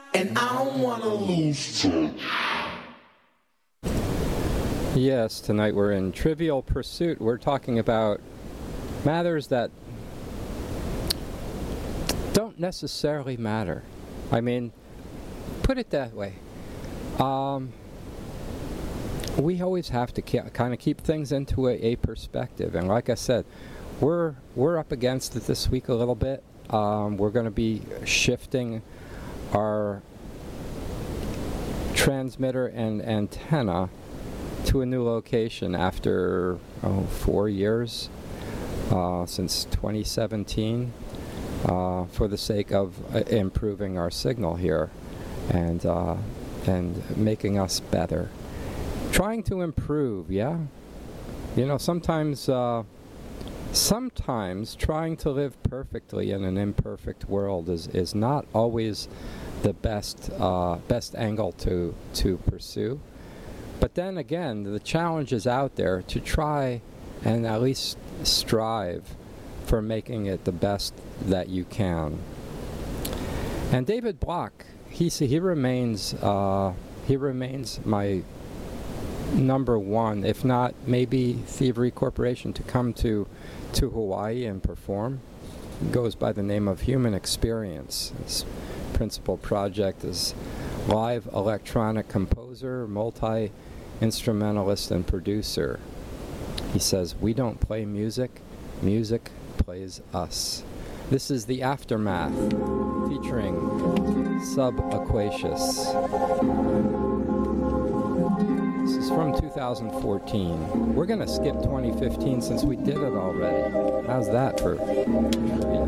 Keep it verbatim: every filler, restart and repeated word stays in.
and I don't want to lose touch. Yes, tonight we're in Trivial Pursuit. We're talking about matters that don't necessarily matter. I mean, put it that way. Um, we always have to ke- kind of keep things into a, a perspective. And like I said, we're we're up against it this week a little bit. Um, we're going to be shifting our transmitter and antenna to a new location after oh, four years, uh, since twenty seventeen, uh, for the sake of uh, improving our signal here and uh, and making us better. Trying to improve, yeah. You know, sometimes uh, sometimes trying to live perfectly in an imperfect world is, is not always the best uh, best angle to to pursue. But then again, the challenge is out there to try and at least strive for making it the best that you can. And David Block, he he remains uh, he remains my number one, if not maybe Thievery Corporation, to come to to Hawaii and perform. He goes by the name of Human Experience. His principal project is live electronic composer, multi-instrumentalist, and producer. He says, "We don't play music, music plays us." This is The Aftermath, featuring Subaquatious. This is from two thousand fourteen. We're going to skip twenty fifteen since we did it already. How's that for trivia?